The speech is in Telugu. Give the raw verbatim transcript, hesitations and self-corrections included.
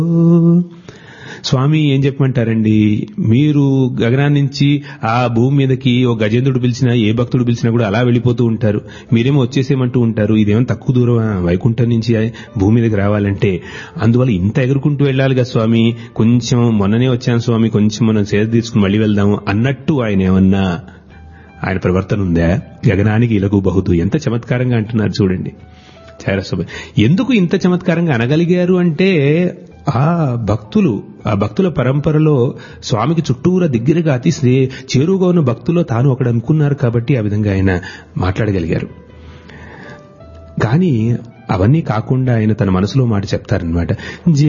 స్వామి ఏం చెప్పమంటారండి, మీరు గగనాన్ని నుంచి ఆ భూమి మీదకి ఓ గజేంద్రుడు పిలిచినా ఏ భక్తుడు పిలిచినా కూడా అలా వెళ్ళిపోతూ ఉంటారు, మీరేమో వచ్చేసేమంటూ ఉంటారు. ఇదేమో తక్కువ దూరం వైకుంఠం నుంచి భూమి మీదకి రావాలంటే. అందువల్ల ఇంత ఎగురుకుంటూ వెళ్ళాలిగా స్వామి, కొంచెం మొన్ననే వచ్చాను స్వామి, కొంచెం మనం సేద తీసుకుని మళ్ళీ వెళ్దాము అన్నట్టు ఆయన ఏమన్నా ఆయన ప్రవర్తన ఉందా? గగనానికి ఇలగు బహుదు, ఎంత చమత్కారంగా అంటున్నారు చూడండి. చారస్వామి ఎందుకు ఇంత చమత్కారంగా అనగలిగారు అంటే, ఆ భక్తులు ఆ భక్తుల పరంపరలో స్వామికి చుట్టూరా దగ్గరగా అతి చేరువుగా ఉన్న భక్తుల్లో తాను ఒకడు అనుకున్నారు కాబట్టి ఆ విధంగా ఆయన మాట్లాడగలిగారు. కానీ అవన్నీ కాకుండా ఆయన తన మనసులో మాట చెప్తారనమాట.